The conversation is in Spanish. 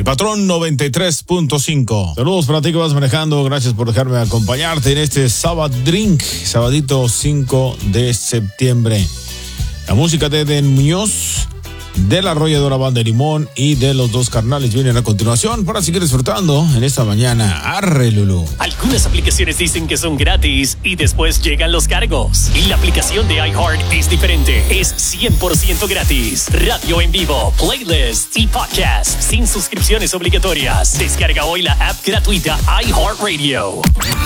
Patrón 93.5. Saludos para ti que vas manejando. Gracias por dejarme acompañarte en este sabadito 5 de septiembre. La música de Eden Muñoz, de la Arrolladora Banda de Limón y de Los Dos Carnales vienen a continuación para seguir disfrutando en esta mañana. Arre, Lulú. Algunas aplicaciones dicen que son gratis y después llegan los cargos. Y la aplicación de iHeart es diferente. Es 100% gratis. Radio en vivo, playlists y podcasts sin suscripciones obligatorias. Descarga hoy la app gratuita iHeartRadio.